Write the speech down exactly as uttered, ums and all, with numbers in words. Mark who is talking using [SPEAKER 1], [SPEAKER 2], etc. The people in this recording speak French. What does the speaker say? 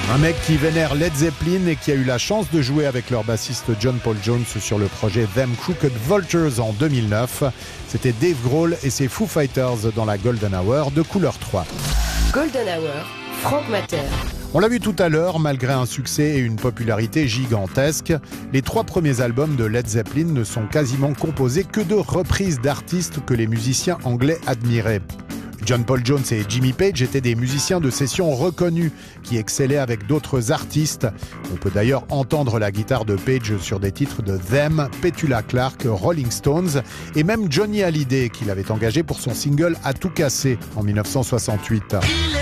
[SPEAKER 1] Un mec qui vénère Led Zeppelin et qui a eu la chance de jouer avec leur bassiste John Paul Jones sur le projet Them Crooked Vultures en deux mille neuf. C'était Dave Grohl et ses Foo Fighters dans la Golden Hour de Couleur trois.
[SPEAKER 2] Golden Hour, Franck Matter.
[SPEAKER 1] On l'a vu tout à l'heure, malgré un succès et une popularité gigantesque, les trois premiers albums de Led Zeppelin ne sont quasiment composés que de reprises d'artistes que les musiciens anglais admiraient. John Paul Jones et Jimmy Page étaient des musiciens de session reconnus qui excellaient avec d'autres artistes. On peut d'ailleurs entendre la guitare de Page sur des titres de Them, Petula Clark, Rolling Stones et même Johnny Hallyday qu'il avait engagé pour son single À tout casser en mille neuf cent soixante-huit.